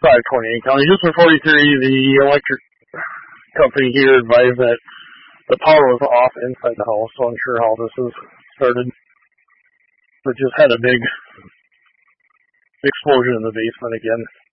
528 County. Houston 43, the electric company here advised that the power was off inside the house, so I'm sure how this has started. But just had a big explosion in the basement again.